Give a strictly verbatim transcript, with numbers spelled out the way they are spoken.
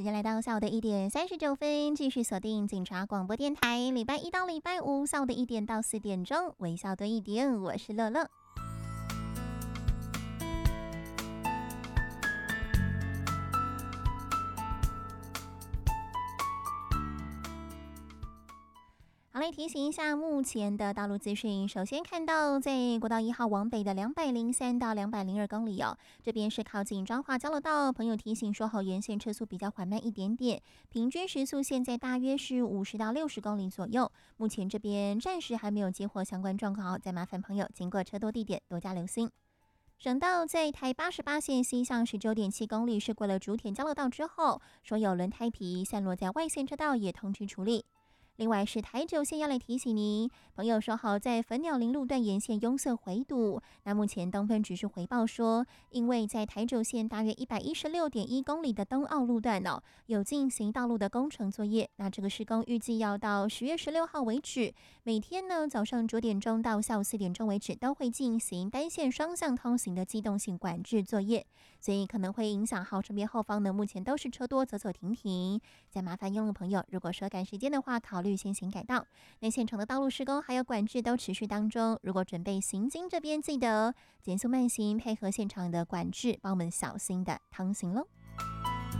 时间来到下午的一点三十九分，继续锁定警察广播电台，礼拜一到礼拜五下午的一点到四点钟，微笑多一点，我是乐乐。好嘞，提醒一下目前的道路资讯。首先看到在国道一号往北的两百零三到两百零二公里哦，这边是靠近彰化交流道，朋友提醒说好，沿线车速比较缓慢一点点，平均时速现在大约是五十到六十公里左右。目前这边暂时还没有接获相关状况，再麻烦朋友经过车多地点多加留心。省道在台八十八线西向十九点七公里是过了竹田交流道之后，所有轮胎皮散落在外线车道也通知处理。另外是台九线要来提醒您，朋友说好在粉鸟林路段沿线拥塞回堵。那目前东分指数回报说，因为在台九线大约一百一十六点一公里的东澳路段哦，有进行道路的工程作业。那这个施工预计要到十月十六号为止，每天呢早上九点钟到下午四点钟为止都会进行单线双向通行的机动性管制作业，所以可能会影响好这边后方呢，目前都是车多走走停停。再麻烦用路朋友，如果说赶时间的话，考虑先行改道。那现场的道路施工还有管制都持续当中，如果准备行经这边，记得减速慢行，配合现场的管制，帮我们小心的通行喽。